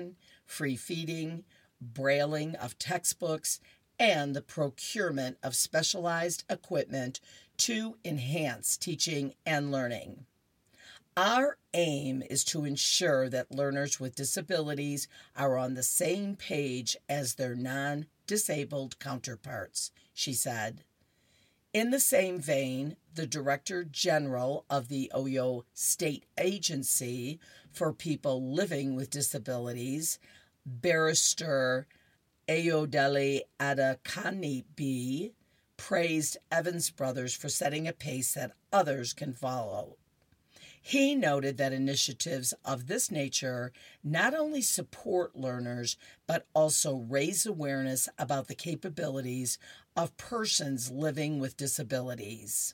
free feeding, brailing of textbooks, and the procurement of specialized equipment to enhance teaching and learning. Our aim is to ensure that learners with disabilities are on the same page as their non-disabled counterparts, she said. In the same vein, the Director General of the Oyo State Agency for People Living with Disabilities, Barrister Ayodele Adekanibi, praised Evans Brothers for setting a pace that others can follow. He noted that initiatives of this nature not only support learners, but also raise awareness about the capabilities of persons living with disabilities.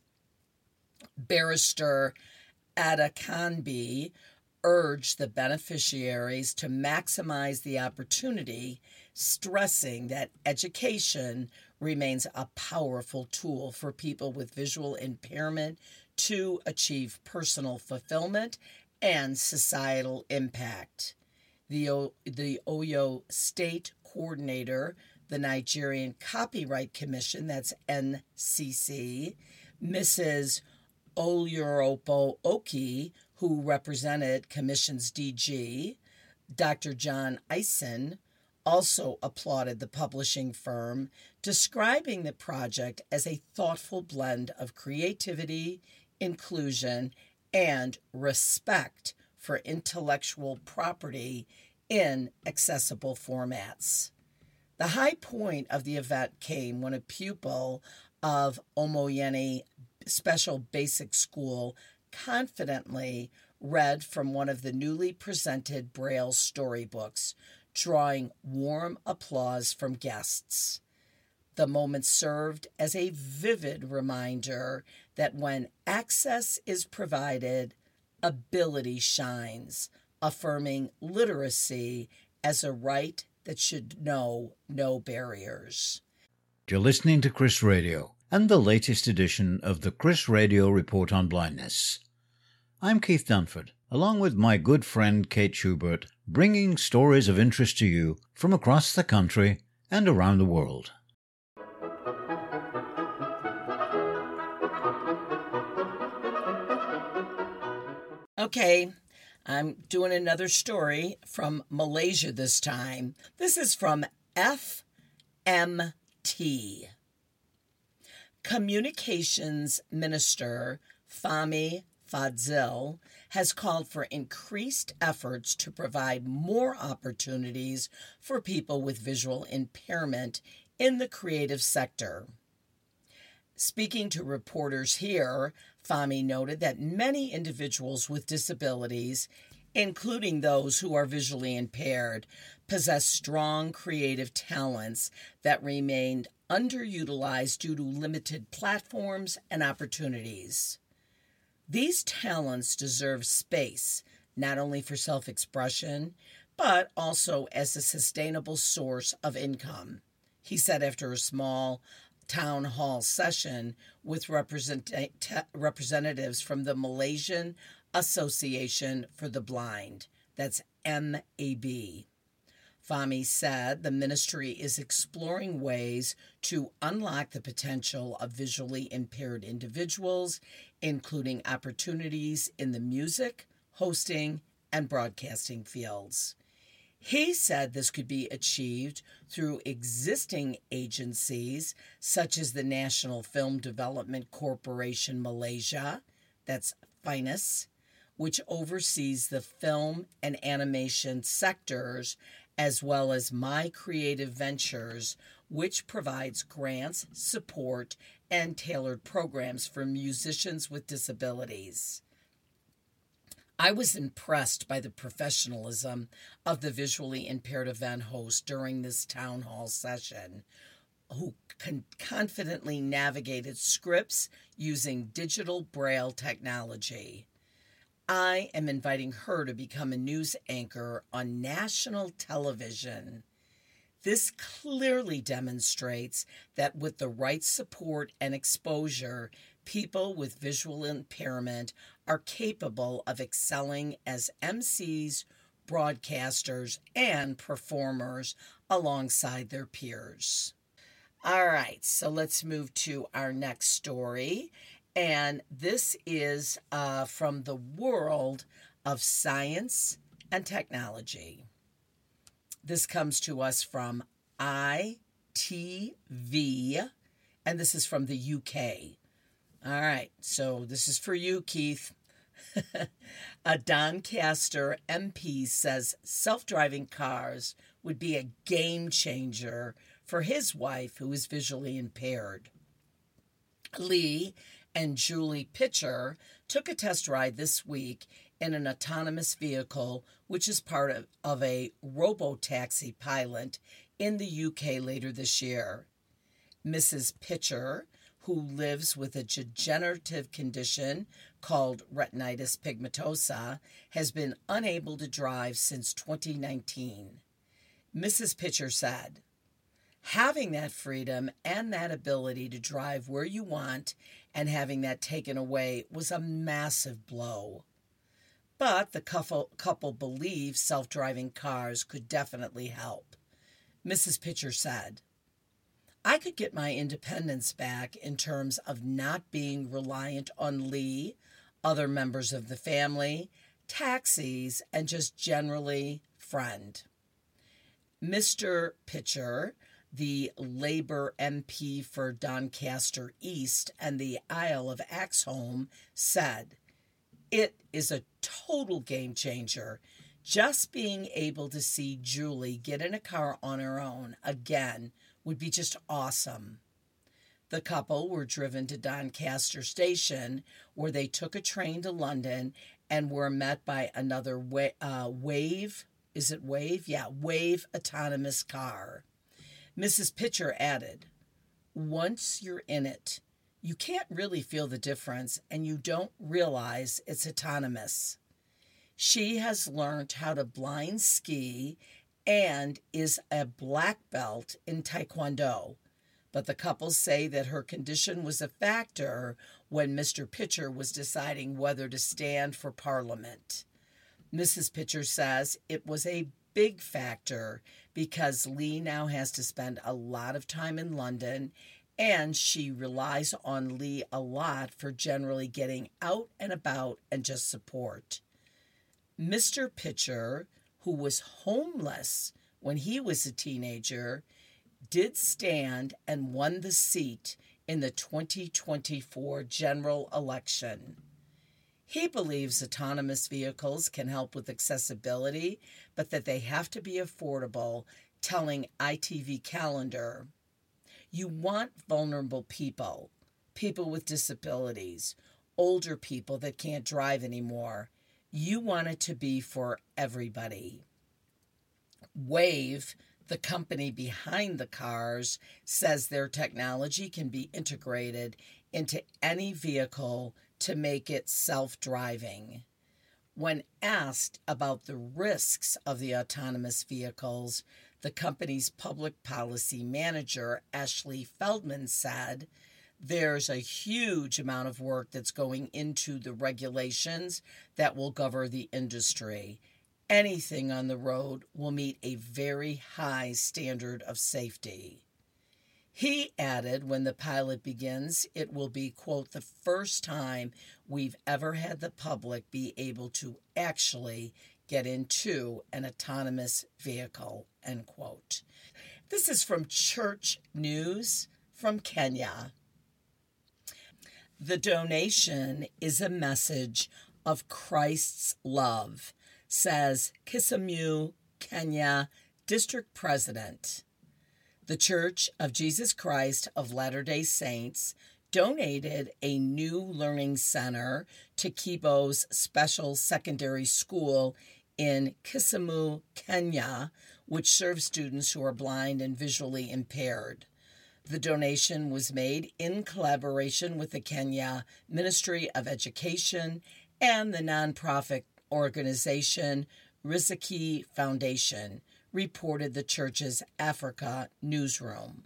Barrister Adekanbi urged the beneficiaries to maximize the opportunity, stressing that education remains a powerful tool for people with visual impairment to achieve personal fulfillment and societal impact. The Oyo State Coordinator, the Nigerian Copyright Commission, that's NCC, Mrs. Oloropo Oki, who represented Commission's DG, Dr. John Eisen, also applauded the publishing firm, describing the project as a thoughtful blend of creativity, inclusion, and respect for intellectual property in accessible formats. The high point of the event came when a pupil of Omoyeni Special Basic School confidently read from one of the newly presented Braille storybooks, drawing warm applause from guests. The moment served as a vivid reminder that when access is provided, ability shines, affirming literacy as a right that should know no barriers. You're listening to Chris Radio and the latest edition of the Chris Radio Report on Blindness. I'm Keith Dunford, along with my good friend Kate Schubert, bringing stories of interest to you from across the country and around the world. Okay, I'm doing another story from Malaysia this time. This is from FMT. Communications Minister Fahmi Fadzil has called for increased efforts to provide more opportunities for people with visual impairment in the creative sector. Speaking to reporters here, Fahmi noted that many individuals with disabilities, including those who are visually impaired, possess strong creative talents that remain underutilized due to limited platforms and opportunities. These talents deserve space, not only for self-expression, but also as a sustainable source of income, he said after a small town hall session with representatives from the Malaysian Association for the Blind, that's MAB. Fahmi said the ministry is exploring ways to unlock the potential of visually impaired individuals, including opportunities in the music, hosting, and broadcasting fields. He said this could be achieved through existing agencies such as the National Film Development Corporation Malaysia, that's FINAS, which oversees the film and animation sectors, as well as My Creative Ventures, which provides grants, support, and tailored programs for musicians with disabilities. I was impressed by the professionalism of the visually impaired event host during this town hall session, who confidently navigated scripts using digital Braille technology. I am inviting her to become a news anchor on national television. This clearly demonstrates that with the right support and exposure, people with visual impairment are capable of excelling as MCs, broadcasters, and performers alongside their peers. All right, so let's move to our next story. And this is from the world of science and technology. This comes to us from ITV, and this is from the UK. All right, so this is for you, Keith. A Doncaster MP says self-driving cars would be a game changer for his wife, who is visually impaired. Lee and Julie Pitcher took a test ride this week in an autonomous vehicle, which is part of a robo-taxi pilot in the UK later this year. Mrs. Pitcher, who lives with a degenerative condition called retinitis pigmentosa, has been unable to drive since 2019. Mrs. Pitcher said, "Having that freedom and that ability to drive where you want and having that taken away was a massive blow." But the couple believes self-driving cars could definitely help. Mrs. Pitcher said, "I could get my independence back in terms of not being reliant on Lee, other members of the family, taxis, and just generally friend." Mr. Pitcher, the Labour MP for Doncaster East and the Isle of Axholme, said, "It is a total game changer. Just being able to see Julie get in a car on her own again would be just awesome." The couple were driven to Doncaster Station, where they took a train to London and were met by another Wave autonomous car. Mrs. Pitcher added, "Once you're in it, you can't really feel the difference and you don't realize it's autonomous." She has learned how to blind ski and is a black belt in Taekwondo. But the couple say that her condition was a factor when Mr. Pitcher was deciding whether to stand for Parliament. Mrs. Pitcher says it was a big factor because Lee now has to spend a lot of time in London, and she relies on Lee a lot for generally getting out and about and just support. Mr. Pitcher, who was homeless when he was a teenager, did stand and won the seat in the 2024 general election. He believes autonomous vehicles can help with accessibility, but that they have to be affordable, telling ITV Calendar, "You want vulnerable people, people with disabilities, older people that can't drive anymore. You want it to be for everybody." Wave, the company behind the cars, says their technology can be integrated into any vehicle to make it self-driving. When asked about the risks of the autonomous vehicles, the company's public policy manager, Ashley Feldman, said, "There's a huge amount of work that's going into the regulations that will govern the industry. Anything on the road will meet a very high standard of safety." He added, when the pilot begins, it will be, quote, "the first time we've ever had the public be able to actually get into an autonomous vehicle," end quote. This is from Church News from Kenya. The donation is a message of Christ's love, says Kisumu, Kenya District President. The Church of Jesus Christ of Latter-day Saints donated a new learning center to Kibo's Special Secondary School in Kisumu, Kenya, which serves students who are blind and visually impaired. The donation was made in collaboration with the Kenya Ministry of Education and the nonprofit organization Riziki Foundation, reported the church's Africa newsroom.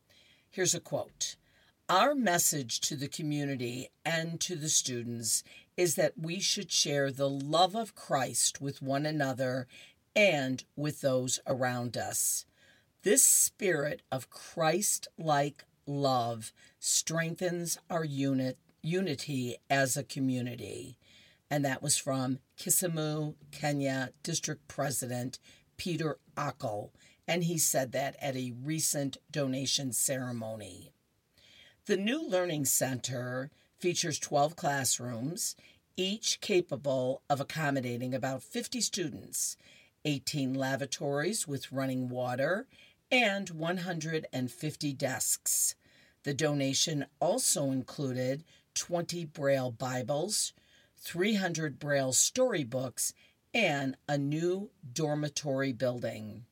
Here's a quote. "Our message to the community and to the students is that we should share the love of Christ with one another and with those around us. This spirit of Christ-like love strengthens our unity as a community. And that was from Kisumu, Kenya District President Peter Ackle, and he said that at a recent donation ceremony. The new Learning Center features 12 classrooms, each capable of accommodating about 50 students, 18 lavatories with running water, and 150 desks. The donation also included 20 Braille Bibles, 300 Braille storybooks, and a new dormitory building.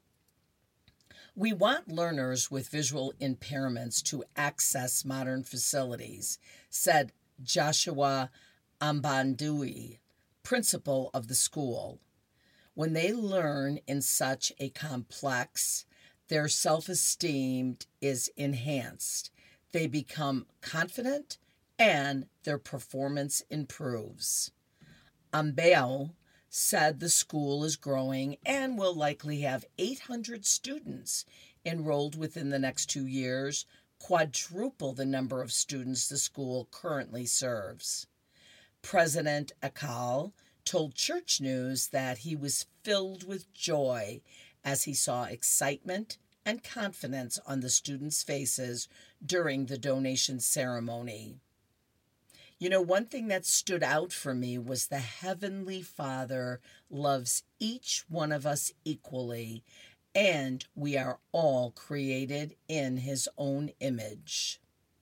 We want learners with visual impairments to access modern facilities, said Joshua Ambandui, principal of the school. When they learn in such a complex, their self-esteem is enhanced. They become confident and their performance improves. Ambeo said the school is growing and will likely have 800 students enrolled within the next 2 years, quadruple the number of students the school currently serves. President Ackle told Church News that he was filled with joy as he saw excitement and confidence on the students' faces during the donation ceremony. You know, one thing that stood out for me was the Heavenly Father loves each one of us equally, and we are all created in His own image.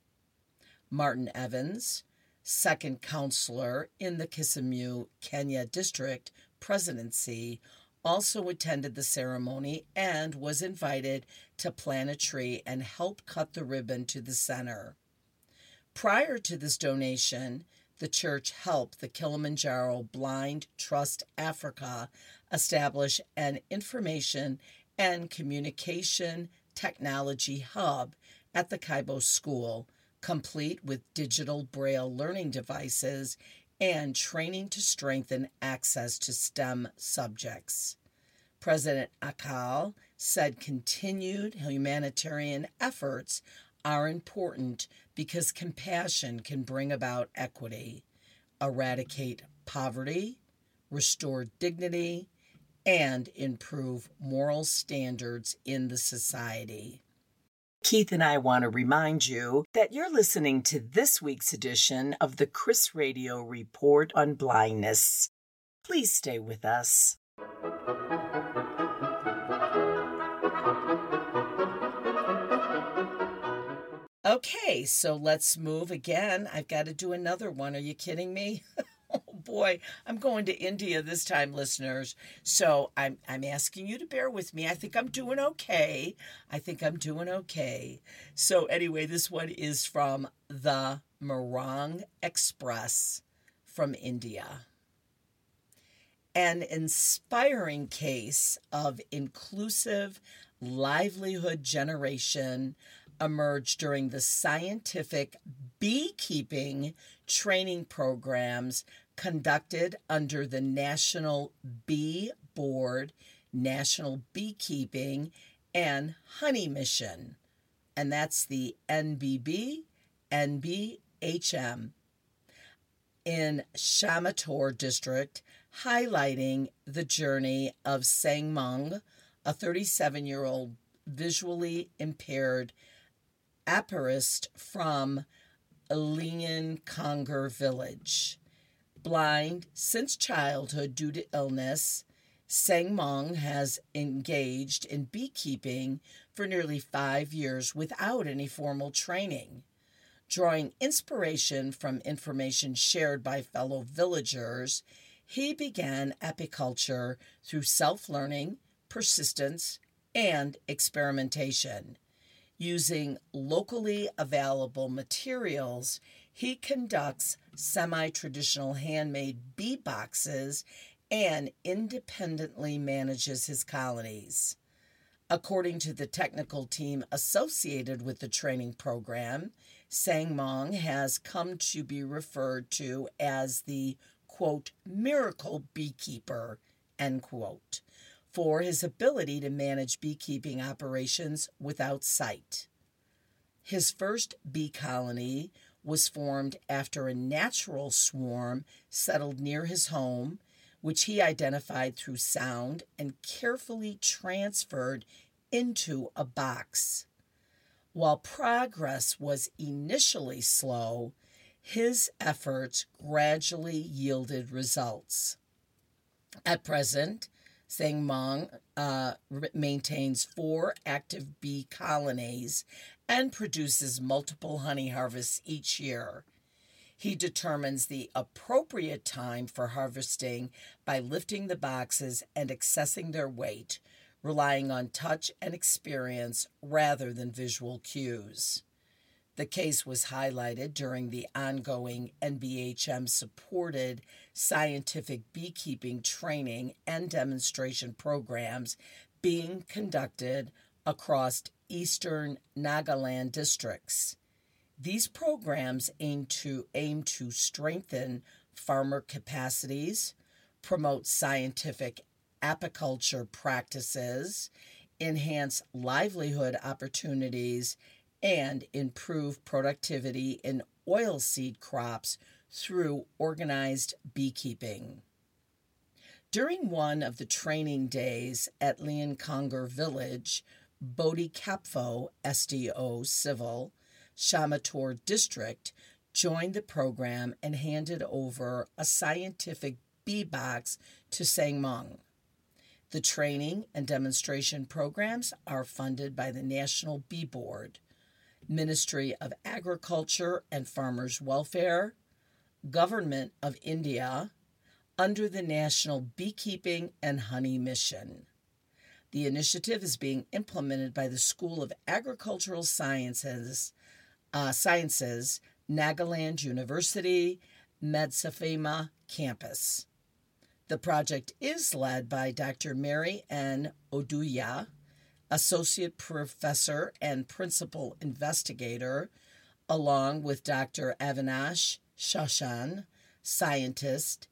Martin Evans, second counselor in the Kisumu, Kenya District Presidency, also attended the ceremony and was invited to plant a tree and help cut the ribbon to the center. Prior to this donation, the church helped the Kilimanjaro Blind Trust Africa establish an information and communication technology hub at the Kaibo School, complete with digital Braille learning devices and training to strengthen access to STEM subjects. President Ackle said continued humanitarian efforts are important because compassion can bring about equity, eradicate poverty, restore dignity, and improve moral standards in the society. Keith and I want to remind you that you're listening to this week's edition of the Chris Radio Report on Blindness. Please stay with us. Okay, so let's move again. I've got to do another one. Are you kidding me? Oh boy, I'm going to India this time, listeners. So I'm asking you to bear with me. I think I'm doing okay. So anyway, this one is from the Marang Express from India. An inspiring case of inclusive livelihood generation emerged during the scientific beekeeping training programs conducted under the National Bee Board, National Beekeeping and Honey Mission. And that's the NBB, NBHM in Shamator District, highlighting the journey of Sang Mung, a 37-year-old visually impaired apiarist from Lian Conger village. Blind since childhood due to illness, Sang Mung has engaged in beekeeping for nearly 5 years without any formal training. Drawing inspiration from information shared by fellow villagers, he began apiculture through self-learning, persistence, and experimentation. Using locally available materials, he conducts semi-traditional handmade bee boxes and independently manages his colonies. According to the technical team associated with the training program, Sangmong has come to be referred to as the, quote, miracle beekeeper, end quote, for his ability to manage beekeeping operations without sight. His first bee colony was formed after a natural swarm settled near his home, which he identified through sound and carefully transferred into a box. While progress was initially slow, his efforts gradually yielded results. At present, Sangmong maintains 4 active bee colonies and produces multiple honey harvests each year. He determines the appropriate time for harvesting by lifting the boxes and assessing their weight, relying on touch and experience rather than visual cues. The case was highlighted during the ongoing NBHM-supported scientific beekeeping training and demonstration programs being conducted across eastern Nagaland districts. These programs aim to strengthen farmer capacities, promote scientific apiculture practices, enhance livelihood opportunities, and improve productivity in oilseed crops through organized beekeeping. During one of the training days at Leonconger Village, Bodhikapfo SDO Civil, Shamator District, joined the program and handed over a scientific bee box to Sangmong. The training and demonstration programs are funded by the National Bee Board, Ministry of Agriculture and Farmers Welfare, Government of India, under the National Beekeeping and Honey Mission. The initiative is being implemented by the School of Agricultural Sciences, Nagaland University, Medsafema campus. The project is led by Dr. Mary N. Oduya, Associate Professor and Principal Investigator, along with Dr. Avinash Shashan, Scientist,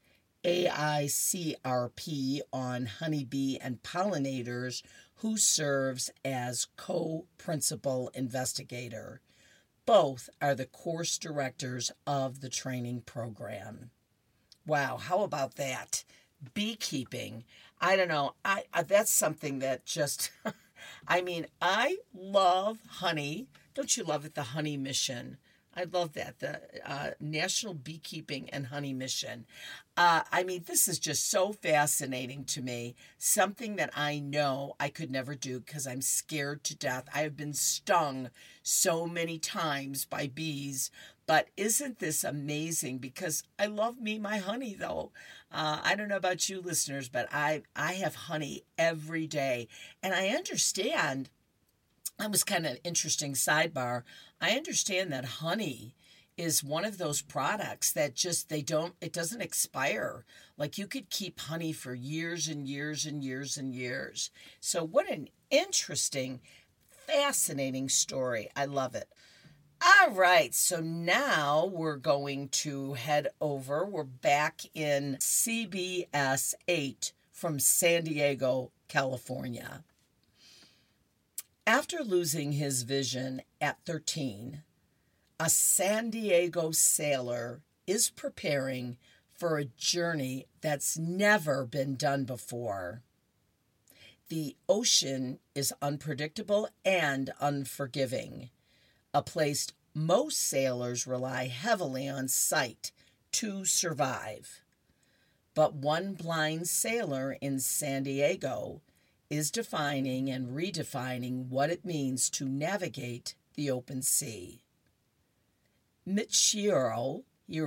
AICRP on honeybee and pollinators, who serves as co-principal investigator. Both are the course directors of the training program. Wow, how about that? Beekeeping. I don't know. That's something that just, I love honey. Don't you love it? The Honey Mission. I love that. The National Beekeeping and Honey Mission. This is just so fascinating to me. Something that I know I could never do because I'm scared to death. I have been stung so many times by bees. But isn't this amazing? Because I love my honey, though. I don't know about you listeners, but I have honey every day. And I understand, that was kind of an interesting sidebar. I understand that honey is one of those products that just, it doesn't expire. Like you could keep honey for years and years and years and years. So what an interesting, fascinating story. I love it. All right, so now we're going to head over. We're back in CBS 8 from San Diego, California. After losing his vision at 13, a San Diego sailor is preparing for a journey that's never been done before. The ocean is unpredictable and unforgiving, a place most sailors rely heavily on sight to survive. But one blind sailor in San Diego is defining and redefining what it means to navigate the open sea. Michiru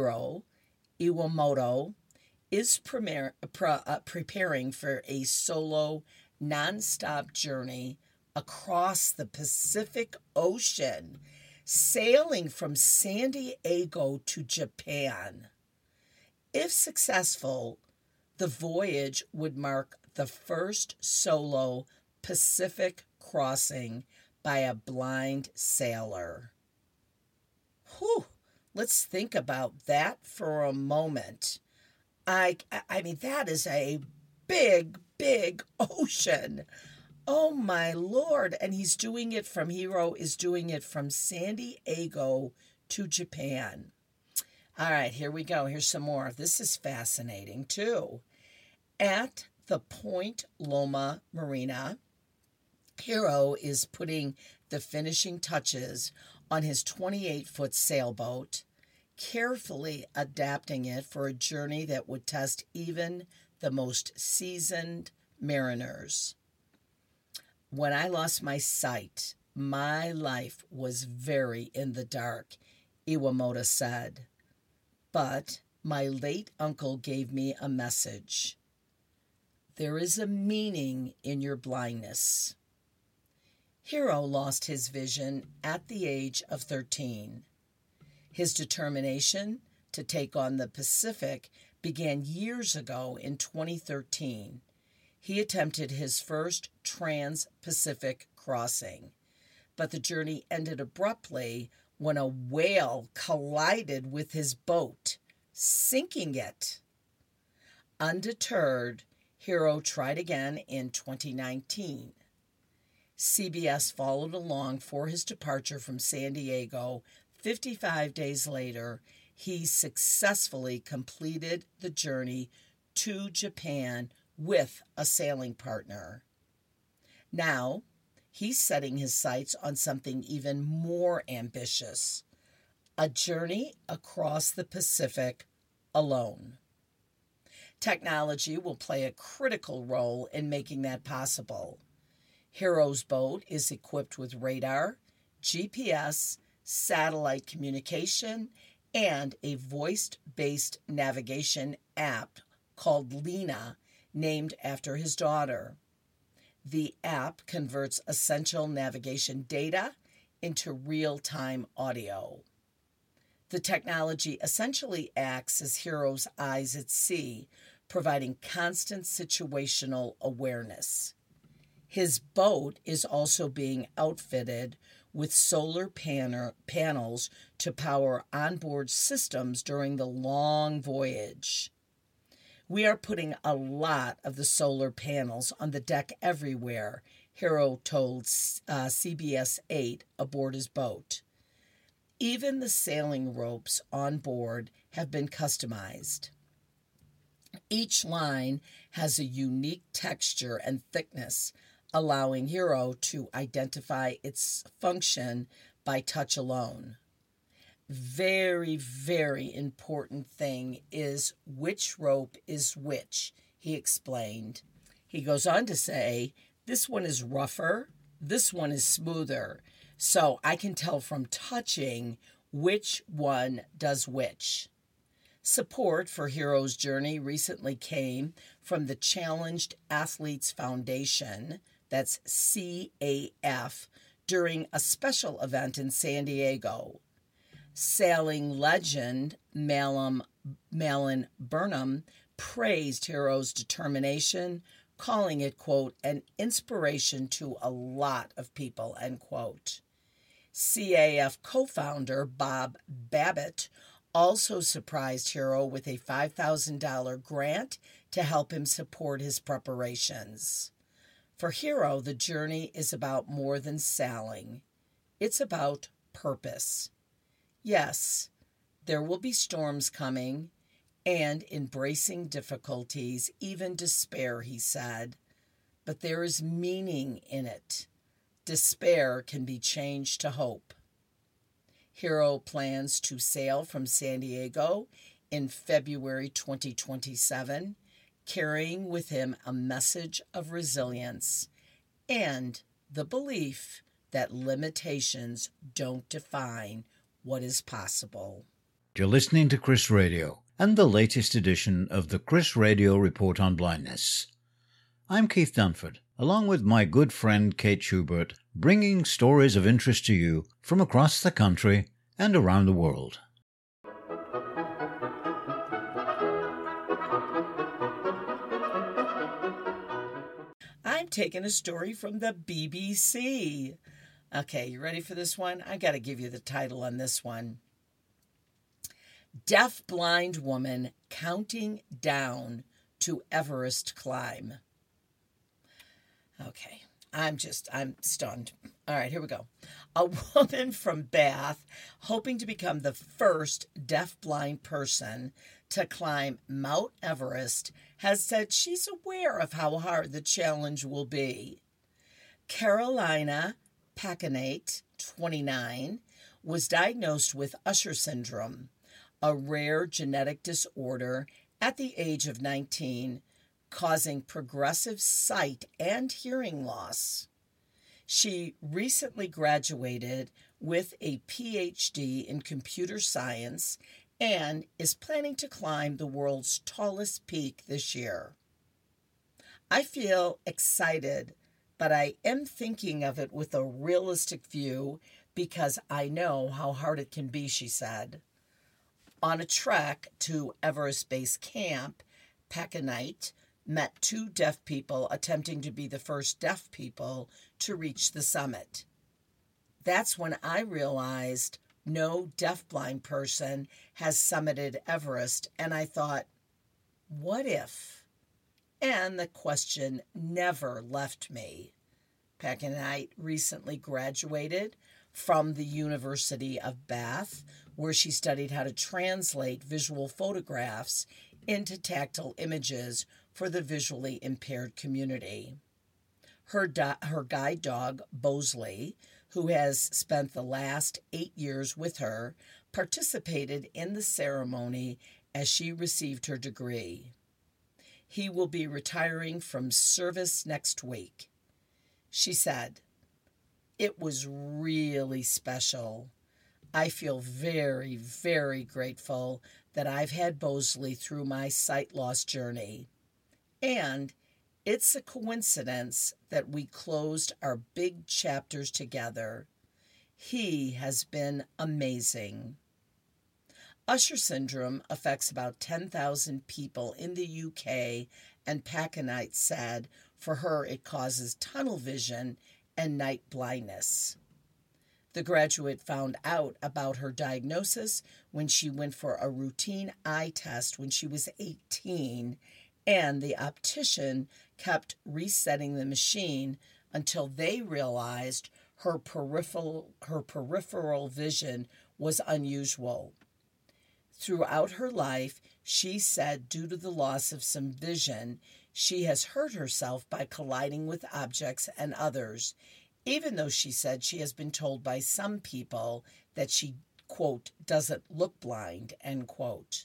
Iwamoto is preparing for a solo, non-stop journey across the Pacific Ocean, sailing from San Diego to Japan. If successful, the voyage would mark the first solo Pacific crossing by a blind sailor. Whew, let's think about that for a moment. I mean, that is a big, big ocean. Oh my Lord. And Hiro is doing it from San Diego to Japan. All right, here we go. Here's some more. This is fascinating too. At the Point Loma Marina, Hiro is putting the finishing touches on his 28-foot sailboat, carefully adapting it for a journey that would test even the most seasoned mariners. When I lost my sight, my life was very in the dark, Iwamoto said. But my late uncle gave me a message. There is a meaning in your blindness. Hiro lost his vision at the age of 13. His determination to take on the Pacific began years ago in 2013. He attempted his first trans-Pacific crossing, but the journey ended abruptly when a whale collided with his boat, sinking it. Undeterred, Hiro tried again in 2019. CBS followed along for his departure from San Diego. 55 days later, he successfully completed the journey to Japan with a sailing partner. Now, he's setting his sights on something even more ambitious, a journey across the Pacific alone. Technology will play a critical role in making that possible. Hiro's boat is equipped with radar, GPS, satellite communication, and a voice-based navigation app called Lena, named after his daughter. The app converts essential navigation data into real-time audio. The technology essentially acts as Hiro's eyes at sea, providing constant situational awareness. His boat is also being outfitted with solar panels to power onboard systems during the long voyage. We are putting a lot of the solar panels on the deck everywhere, Hiro told CBS 8 aboard his boat. Even the sailing ropes on board have been customized. Each line has a unique texture and thickness, allowing Hiro to identify its function by touch alone. Very, very important thing is which rope is which, he explained. He goes on to say, this one is rougher, this one is smoother, so I can tell from touching which one does which. Support for Hiro's journey recently came from the Challenged Athletes Foundation, that's CAF, during a special event in San Diego. Sailing legend Malin Burnham praised Hiro's determination, calling it, quote, an inspiration to a lot of people, end quote. CAF co-founder Bob Babbitt also surprised Hiro with a $5,000 grant to help him support his preparations. For Hiro, the journey is about more than sailing. It's about purpose. Yes, there will be storms coming and embracing difficulties, even despair, he said. But there is meaning in it. Despair can be changed to hope. Hiro plans to sail from San Diego in February 2027, carrying with him a message of resilience and the belief that limitations don't define what is possible. You're listening to Chris Radio and the latest edition of the Chris Radio Report on Blindness. I'm Keith Dunford, along with my good friend Kate Schubert, bringing stories of interest to you from across the country and around the world. I'm taking a story from the BBC. Okay, you ready for this one? I got to give you the title on this one. Deaf-blind woman counting down to Everest climb. Okay, I'm stunned. All right, here we go. A woman from Bath, hoping to become the first deaf-blind person to climb Mount Everest, has said she's aware of how hard the challenge will be. Carolina Pacanate, 29, was diagnosed with Usher syndrome, a rare genetic disorder, at the age of 19, causing progressive sight and hearing loss. She recently graduated with a PhD in computer science and is planning to climb the world's tallest peak this year. I feel excited, but I am thinking of it with a realistic view because I know how hard it can be, she said. On a trek to Everest Base Camp, Pacanate met two deaf people attempting to be the first deaf people to reach the summit. That's when I realized no deafblind person has summited Everest, and I thought, what if? And the question never left me. Pacanate recently graduated from the University of Bath, where she studied how to translate visual photographs into tactile images for the visually impaired community. Her guide dog, Bosley, who has spent the last 8 years with her, participated in the ceremony as she received her degree. He will be retiring from service next week. She said, "It was really special. I feel very, very grateful that I've had Bosley through my sight loss journey. And it's a coincidence that we closed our big chapters together. He has been amazing." Usher syndrome affects about 10,000 people in the UK, and Pacanate said for her it causes tunnel vision and night blindness. The graduate found out about her diagnosis when she went for a routine eye test when she was 18, and the optician kept resetting the machine until they realized her peripheral vision was unusual. Throughout her life, she said due to the loss of some vision, she has hurt herself by colliding with objects and others, even though she said she has been told by some people that she, quote, doesn't look blind, end quote.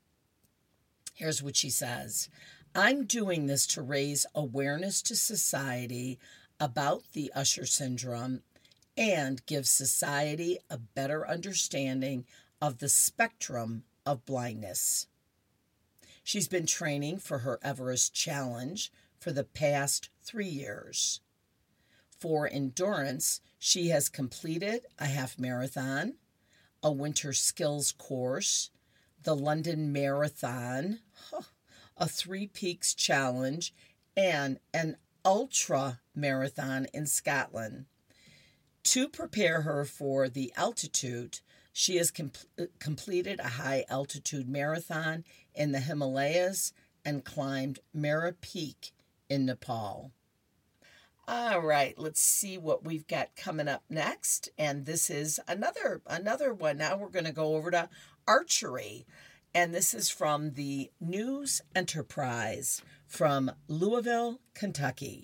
Here's what she says. "I'm doing this to raise awareness to society about the Usher syndrome and give society a better understanding of the spectrum of blindness." She's been training for her Everest Challenge for the past 3 years. For endurance, she has completed a half marathon, a winter skills course, the London Marathon, a 3 Peaks Challenge, and an ultra marathon in Scotland. To prepare her for the altitude, she has completed a high-altitude marathon in the Himalayas and climbed Mera Peak in Nepal. All right, let's see what we've got coming up next. And this is another one. Now we're going to go over to archery. And this is from the News Enterprise from Louisville, Kentucky.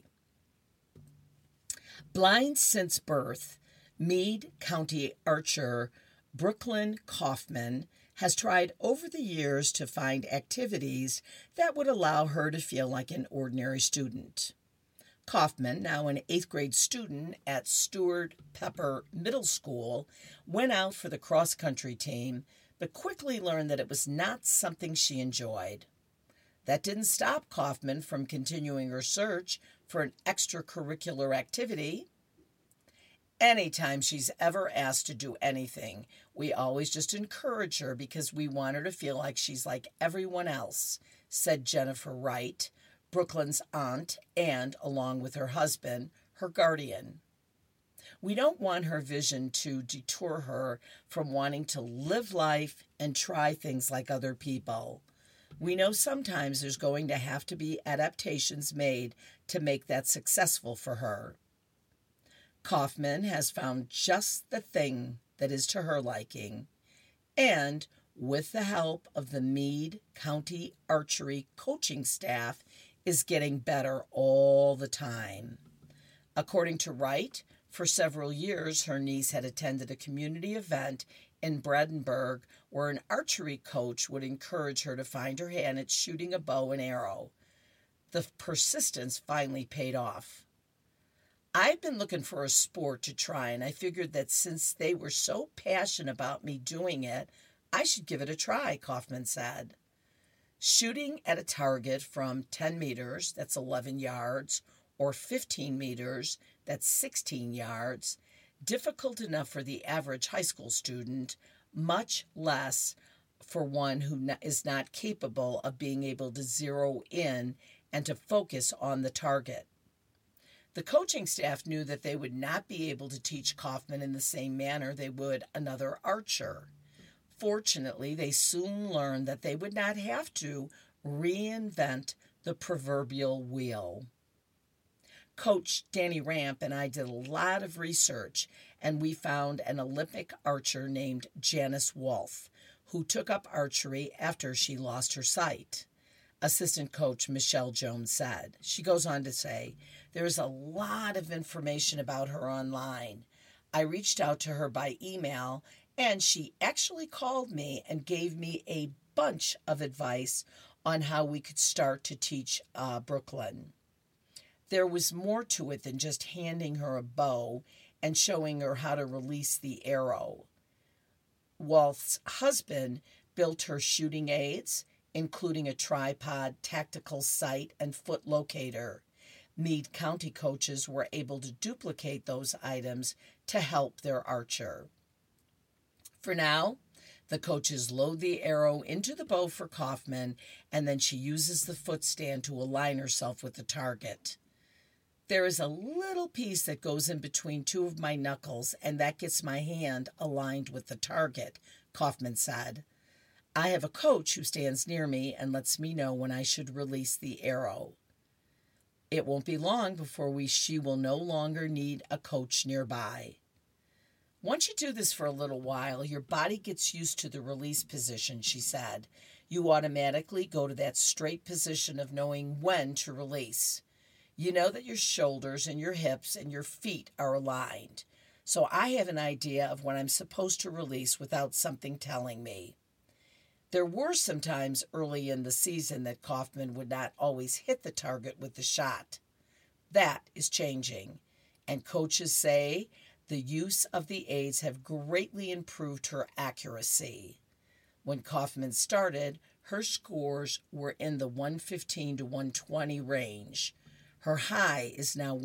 Blind since birth, Meade County archer Brooklyn Kaufman has tried over the years to find activities that would allow her to feel like an ordinary student. Kaufman, now an 8th grade student at Stuart Pepper Middle School, went out for the cross-country team, but quickly learned that it was not something she enjoyed. That didn't stop Kaufman from continuing her search for an extracurricular activity. Anytime she's ever asked to do anything, we always just encourage her because we want her to feel like she's like everyone else, said Jennifer Wright, Brooklyn's aunt and, along with her husband, her guardian. We don't want her vision to detour her from wanting to live life and try things like other people. We know sometimes there's going to have to be adaptations made to make that successful for her. Kaufman has found just the thing that is to her liking, and with the help of the Meade County Archery coaching staff, is getting better all the time. According to Wright, for several years her niece had attended a community event in Brandenburg where an archery coach would encourage her to find her hand at shooting a bow and arrow. The persistence finally paid off. I've been looking for a sport to try, and I figured that since they were so passionate about me doing it, I should give it a try, Kaufman said. Shooting at a target from 10 meters, that's 11 yards, or 15 meters, that's 16 yards, difficult enough for the average high school student, much less for one who is not capable of being able to zero in and to focus on the target. The coaching staff knew that they would not be able to teach Kaufman in the same manner they would another archer. Fortunately, they soon learned that they would not have to reinvent the proverbial wheel. Coach Danny Ramp and I did a lot of research, and we found an Olympic archer named Janice Wolf, who took up archery after she lost her sight. Assistant coach Michelle Jones said. She goes on to say, "There's a lot of information about her online. I reached out to her by email, and she actually called me and gave me a bunch of advice on how we could start to teach Brooklyn. There was more to it than just handing her a bow and showing her how to release the arrow. Wolf's husband built her shooting aids, including a tripod, tactical sight, and foot locator. Meade County coaches were able to duplicate those items to help their archer. For now, the coaches load the arrow into the bow for Kaufman, and then she uses the foot stand to align herself with the target. There is a little piece that goes in between two of my knuckles, and that gets my hand aligned with the target," Kaufman said. "I have a coach who stands near me and lets me know when I should release the arrow. It won't be long before she will no longer need a coach nearby." "Once you do this for a little while, your body gets used to the release position," she said. "You automatically go to that straight position of knowing when to release. You know that your shoulders and your hips and your feet are aligned. So I have an idea of when I'm supposed to release without something telling me." There were some times early in the season that Kaufman would not always hit the target with the shot. That is changing, and coaches say the use of the aids have greatly improved her accuracy. When Kaufman started, her scores were in the 115 to 120 range. Her high is now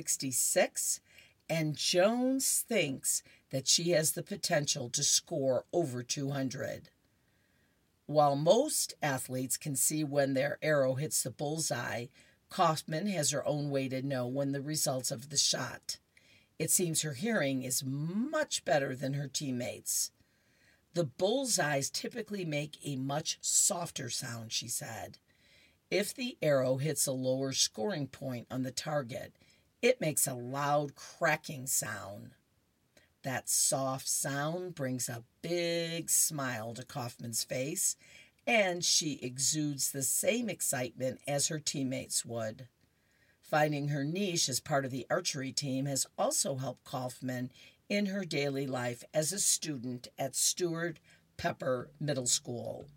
166, and Jones thinks that she has the potential to score over 200. While most athletes can see when their arrow hits the bullseye, Kaufman has her own way to know when the results of the shot. It seems her hearing is much better than her teammates. "The bullseyes typically make a much softer sound," she said. "If the arrow hits a lower scoring point on the target, it makes a loud cracking sound. That soft sound brings a big smile to Kaufman's face, and she exudes the same excitement as her teammates would." Finding her niche as part of the archery team has also helped Kaufman in her daily life as a student at Stewart Pepper Middle School.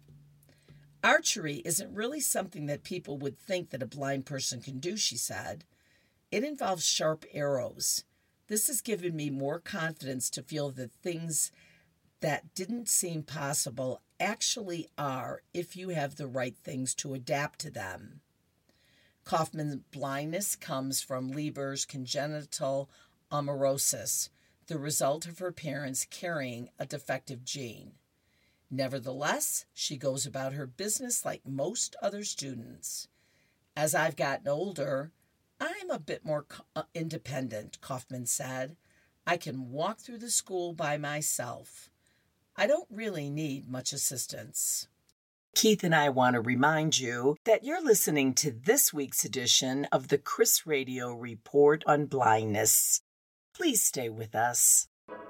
"Archery isn't really something that people would think that a blind person can do," she said. "It involves sharp arrows. This has given me more confidence to feel that things that didn't seem possible actually are if you have the right things to adapt to them." Kaufman's blindness comes from Leber's congenital amaurosis, the result of her parents carrying a defective gene. Nevertheless, she goes about her business like most other students. "As I've gotten older, I'm a bit more independent," Kaufman said. I can walk through the school by myself. I don't really need much assistance. Keith and I want to remind you that you're listening to this week's edition of the Chris Radio Report on Blindness. Please stay with us.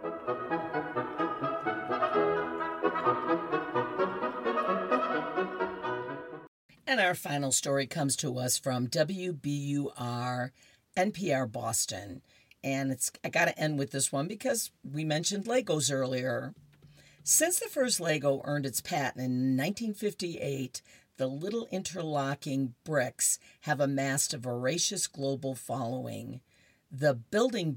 And our final story comes to us from WBUR NPR Boston. And I got to end with this one because we mentioned Legos earlier. Since the first Lego earned its patent in 1958, the little interlocking bricks have amassed a voracious global following. The building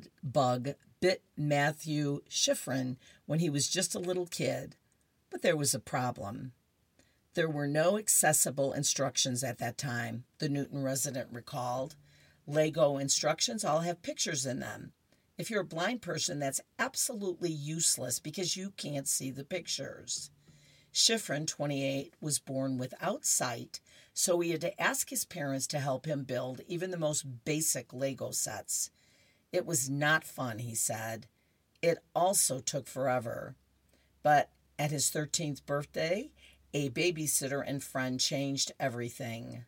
bug bit Matthew Schifrin when he was just a little kid, but there was a problem. There were no accessible instructions at that time, the Newton resident recalled. Lego instructions all have pictures in them. If you're a blind person, that's absolutely useless because you can't see the pictures. Schifrin, 28, was born without sight, so he had to ask his parents to help him build even the most basic Lego sets. It was not fun, he said. It also took forever. But at his 13th birthday, a babysitter and friend changed everything.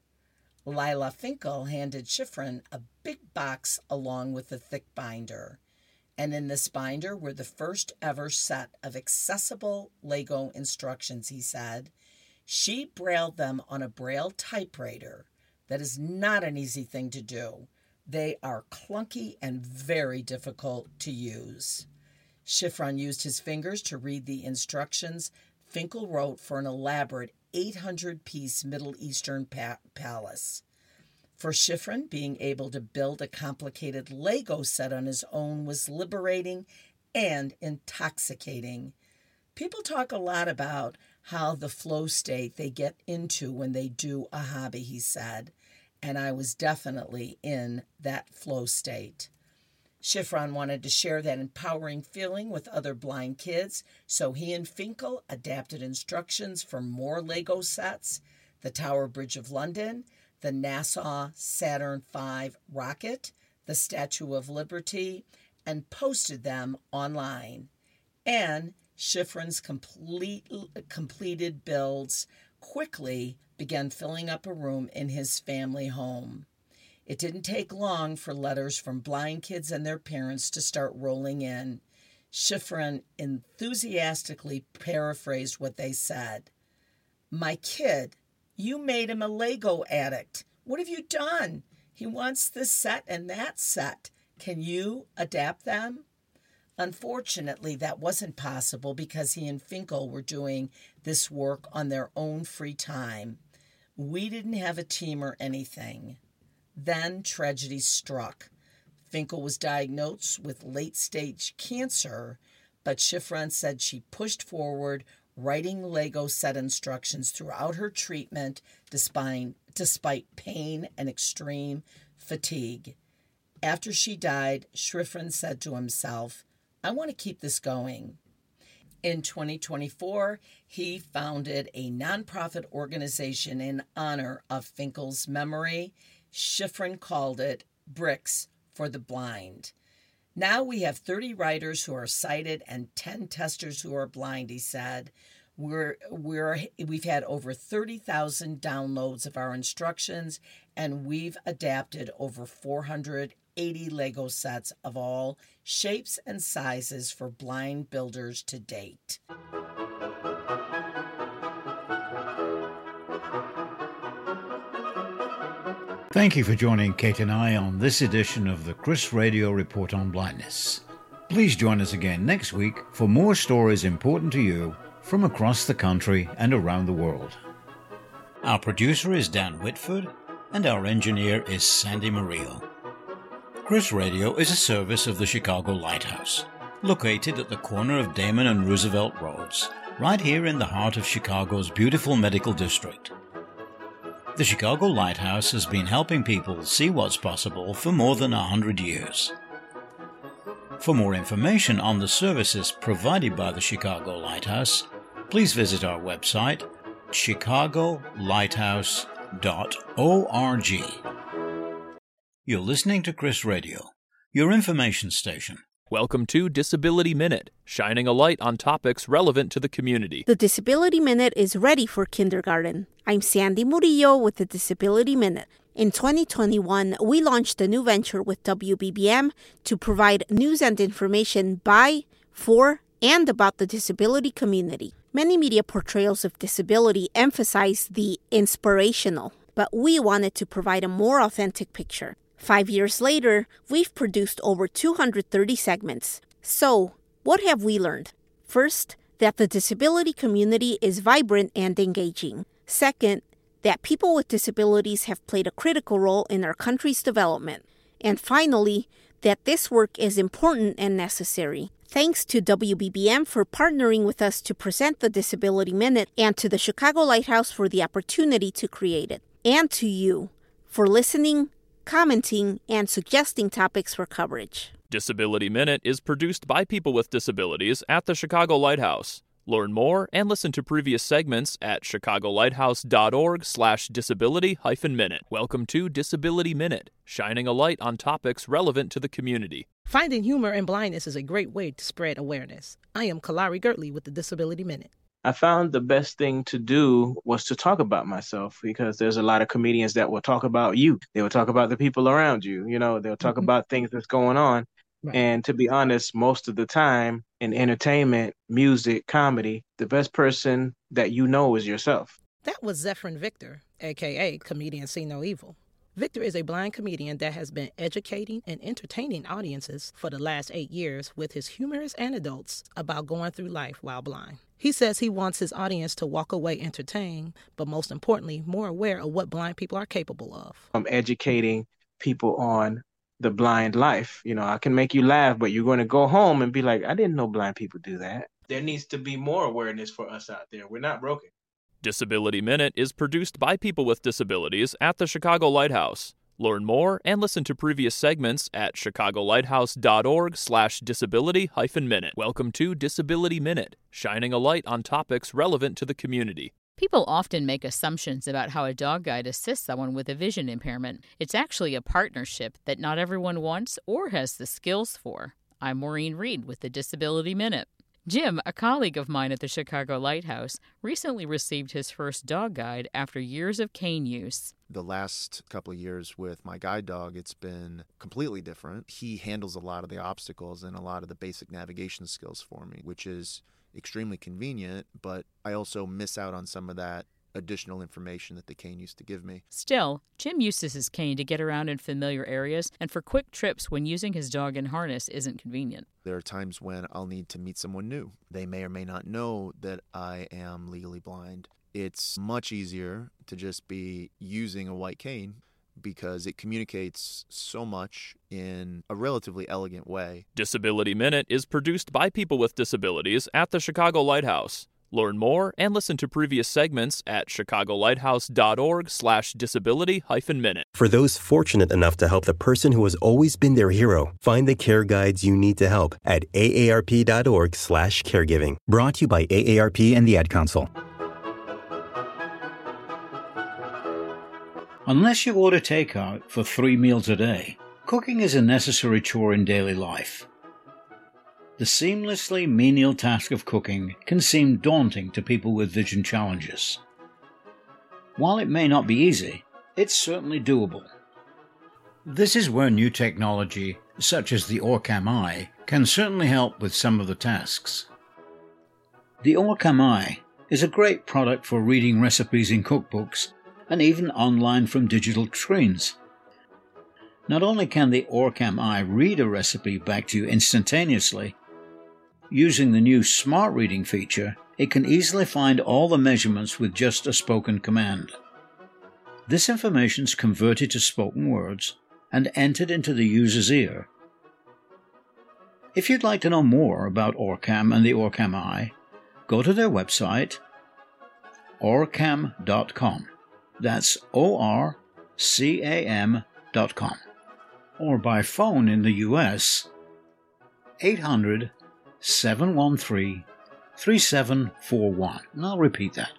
Lila Finkel handed Schifrin a big box along with a thick binder. And in this binder were the first ever set of accessible Lego instructions, he said. She brailled them on a Braille typewriter. That is not an easy thing to do. They are clunky and very difficult to use. Schifrin used his fingers to read the instructions Finkel wrote for an elaborate 800-piece Middle Eastern palace. For Schifrin, being able to build a complicated Lego set on his own was liberating and intoxicating. People talk a lot about how the flow state they get into when they do a hobby, he said, and I was definitely in that flow state. Schifrin wanted to share that empowering feeling with other blind kids, so he and Finkel adapted instructions for more Lego sets, the Tower Bridge of London, the NASA Saturn V rocket, the Statue of Liberty, and posted them online. And Schifrin's completed builds quickly began filling up a room in his family home. It didn't take long for letters from blind kids and their parents to start rolling in. Schifrin enthusiastically paraphrased what they said. "My kid, you made him a Lego addict. What have you done? He wants this set and that set. Can you adapt them?" Unfortunately, that wasn't possible because he and Finkel were doing this work on their own free time. We didn't have a team or anything. Then tragedy struck. Finkel was diagnosed with late-stage cancer, but Schifrin said she pushed forward, writing Lego set instructions throughout her treatment despite pain and extreme fatigue. After she died, Schifrin said to himself, "I want to keep this going." In 2024, he founded a nonprofit organization in honor of Finkel's memory. Schifrin called it Bricks for the Blind. Now we have 30 writers who are sighted and 10 testers who are blind, he said. We've had over 30,000 downloads of our instructions, and we've adapted over 480 Lego sets of all shapes and sizes for blind builders to date. Thank you for joining Kate and I on this edition of the Chris Radio Report on Blindness. Please join us again next week for more stories important to you from across the country and around the world. Our producer is Dan Whitford, and our engineer is Sandy Murillo. Chris Radio is a service of the Chicago Lighthouse, located at the corner of Damon and Roosevelt Roads, right here in the heart of Chicago's beautiful medical district. The Chicago Lighthouse has been helping people see what's possible for more than 100 years. For more information on the services provided by the Chicago Lighthouse, please visit our website, chicagolighthouse.org. You're listening to Chris Radio, your information station, Welcome to Disability Minute, shining a light on topics relevant to the community. The Disability Minute is ready for kindergarten. I'm Sandy Murillo with the Disability Minute. In 2021, we launched a new venture with WBBM to provide news and information by, for, and about the disability community. Many media portrayals of disability emphasize the inspirational, but we wanted to provide a more authentic picture. 5 years later, we've produced over 230 segments. So, what have we learned? First, that the disability community is vibrant and engaging. Second, that people with disabilities have played a critical role in our country's development. And finally, that this work is important and necessary. Thanks to WBBM for partnering with us to present the Disability Minute, and to the Chicago Lighthouse for the opportunity to create it. And to you for listening, commenting, and suggesting topics for coverage. Disability Minute is produced by people with disabilities at the Chicago Lighthouse. Learn more and listen to previous segments at chicagolighthouse.org/disability-minute. Welcome to Disability Minute, shining a light on topics relevant to the community. Finding humor in blindness is a great way to spread awareness. I am Kalari Gertley with the Disability Minute. I found the best thing to do was to talk about myself, because there's a lot of comedians that will talk about you. They will talk about the people around you. They'll talk about things that's going on. Right. And to be honest, most of the time in entertainment, music, comedy, the best person that you know is yourself. That was Zephyrin Victor, a.k.a. Comedian See No Evil. Victor is a blind comedian that has been educating and entertaining audiences for the last 8 years with his humorous anecdotes about going through life while blind. He says he wants his audience to walk away entertained, but most importantly, more aware of what blind people are capable of. I'm educating people on the blind life. I can make you laugh, but you're going to go home and be like, I didn't know blind people do that. There needs to be more awareness for us out there. We're not broken. Disability Minute is produced by people with disabilities at the Chicago Lighthouse. Learn more and listen to previous segments at chicagolighthouse.org/disability-minute. Welcome to Disability Minute, shining a light on topics relevant to the community. People often make assumptions about how a dog guide assists someone with a vision impairment. It's actually a partnership that not everyone wants or has the skills for. I'm Maureen Reed with the Disability Minute. Jim, a colleague of mine at the Chicago Lighthouse, recently received his first dog guide after years of cane use. The last couple of years with my guide dog, it's been completely different. He handles a lot of the obstacles and a lot of the basic navigation skills for me, which is extremely convenient, but I also miss out on some of that additional information that the cane used to give me. Still, Jim uses his cane to get around in familiar areas and for quick trips when using his dog in harness isn't convenient. There are times when I'll need to meet someone new. They may or may not know that I am legally blind. It's much easier to just be using a white cane because it communicates so much in a relatively elegant way. Disability Minute is produced by people with disabilities at the Chicago Lighthouse. Learn more and listen to previous segments at chicagolighthouse.org/disability-minute. For those fortunate enough to help the person who has always been their hero, find the care guides you need to help at aarp.org/caregiving. Brought to you by AARP and the Ad Council. Unless you order takeout for 3 meals a day, cooking is a necessary chore in daily life. The seamlessly menial task of cooking can seem daunting to people with vision challenges. While it may not be easy, it's certainly doable. This is where new technology, such as the Orcam Eye, can certainly help with some of the tasks. The Orcam Eye is a great product for reading recipes in cookbooks and even online from digital screens. Not only can the Orcam Eye read a recipe back to you instantaneously, using the new Smart Reading feature, it can easily find all the measurements with just a spoken command. This information is converted to spoken words and entered into the user's ear. If you'd like to know more about Orcam and the Orcam Eye, go to their website, orcam.com. That's ORCAM.com. Or by phone in the U.S., 800-713-3741. And I'll repeat that.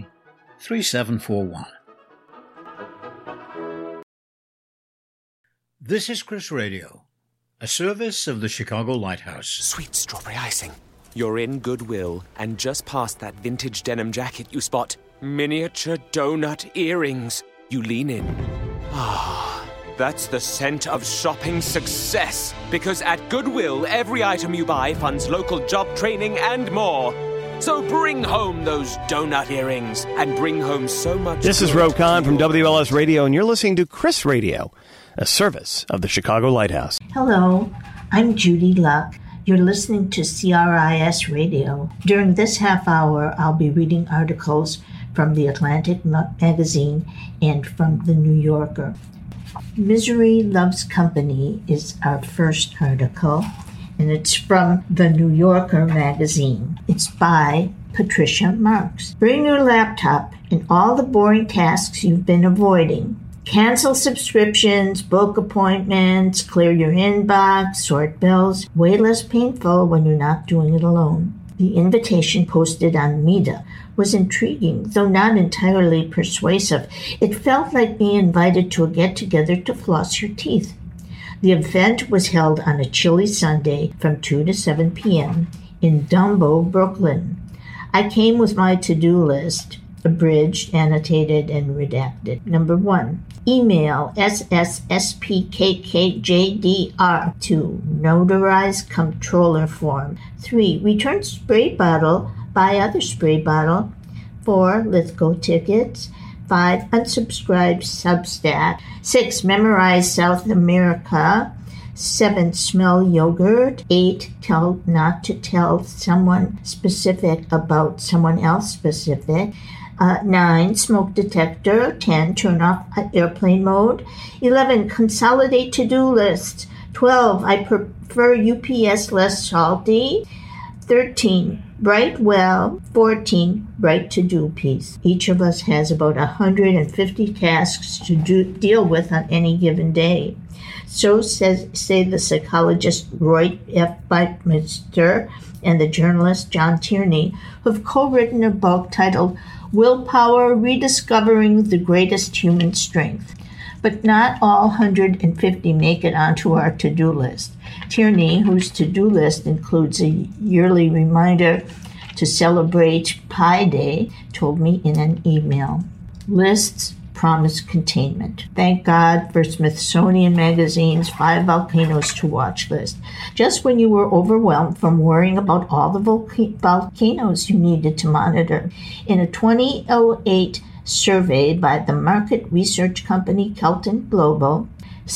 800-713-3741. This is Chris Radio, a service of the Chicago Lighthouse. Sweet strawberry icing. You're in Goodwill, and just past that vintage denim jacket you spot miniature donut earrings. You lean in. Ah, that's the scent of shopping success. Because at Goodwill, every item you buy funds local job training and more. So bring home those donut earrings and bring home so much. This is Ro Khan from WLS Radio, and you're listening to Chris Radio, a service of the Chicago Lighthouse. Hello, I'm Judy Luck. You're listening to CRIS Radio. During this half hour, I'll be reading articles from the Atlantic magazine and from the New Yorker. Misery Loves Company is our first article, and it's from the New Yorker magazine. It's by Patricia Marks. Bring your laptop and all the boring tasks you've been avoiding. Cancel subscriptions, book appointments, clear your inbox, sort bills. Way less painful when you're not doing it alone. The invitation posted on Meetup was intriguing, though not entirely persuasive. It felt like being invited to a get-together to floss your teeth. The event was held on a chilly Sunday from 2 to 7 p.m. in Dumbo, Brooklyn. I came with my to-do list, abridged, annotated, and redacted. Number 1. Email SSSPKKJDR to notarize comptroller form. 3. Return spray bottle, buy other spray bottle. 4. Lithgow tickets. 5. Unsubscribe Substack. 6. Memorize South America. 7. Smell yogurt. 8. Tell not to tell someone specific about someone else specific. 9. Smoke detector. 10. Turn off airplane mode. 11. Consolidate to-do list. 12. I prefer UPS less salty. 13. Write well. 14. Write to-do piece. Each of us has about 150 tasks to deal with on any given day. So say the psychologist Roy F. Buckminster and the journalist John Tierney, who have co-written a book titled Willpower: Rediscovering the Greatest Human Strength. But not all 150 make it onto our to-do list. Tierney, whose to-do list includes a yearly reminder to celebrate Pi Day, told me in an email. Lists promise containment. Thank God for Smithsonian Magazine's 5 Volcanoes to Watch list. Just when you were overwhelmed from worrying about all the volcanoes you needed to monitor. In a 2008 survey by the market research company Kelton Global,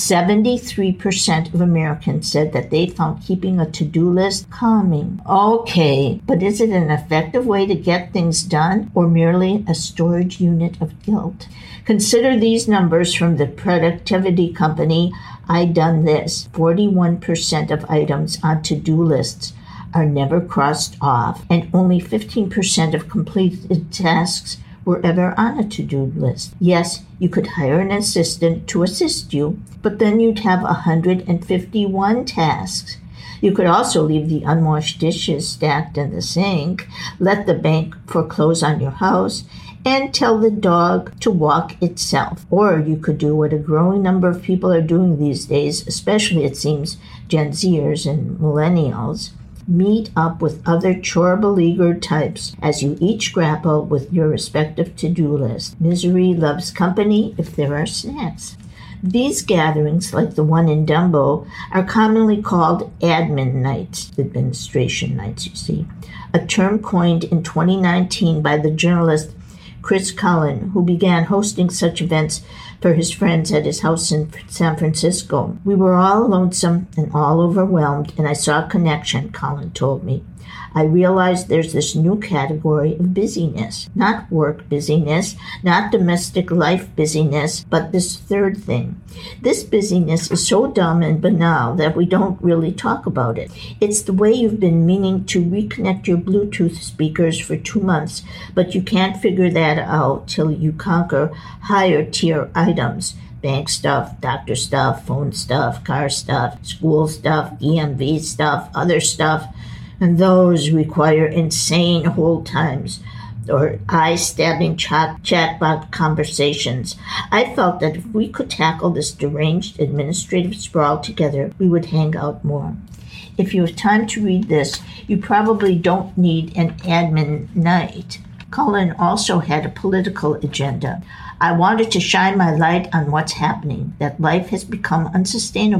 73% of Americans said that they found keeping a to-do list calming. Okay, but is it an effective way to get things done or merely a storage unit of guilt? Consider these numbers from the productivity company I Done This. 41% of items on to-do lists are never crossed off, and only 15% of completed tasks were ever on a to-do list. Yes, you could hire an assistant to assist you, but then you'd have 151 tasks. You could also leave the unwashed dishes stacked in the sink, let the bank foreclose on your house, and tell the dog to walk itself. Or you could do what a growing number of people are doing these days, especially, it seems, Gen Zers and millennials. Meet up with other chore-beleaguered types as you each grapple with your respective to-do list. Misery loves company if there are snacks. These gatherings, like the one in Dumbo, are commonly called admin nights, administration nights, you see, a term coined in 2019 by the journalist Chris Cullen, who began hosting such events for his friends at his house in San Francisco. We were all lonesome and all overwhelmed, and I saw a connection, Cullen told me. I realized there's this new category of busyness, not work busyness, not domestic life busyness, but this third thing. This busyness is so dumb and banal that we don't really talk about it. It's the way you've been meaning to reconnect your Bluetooth speakers for 2 months, but you can't figure that out till you conquer higher tier items. Bank stuff, doctor stuff, phone stuff, car stuff, school stuff, DMV stuff, other stuff. And those require insane hold times. or eye-stabbing chatbot conversations. I felt that if we could tackle this deranged administrative sprawl together, we would hang out more. If you have time to read this, you probably don't need an admin night. Cullen also had a political agenda. I wanted to shine my light on what's happening, that life has become unsustainable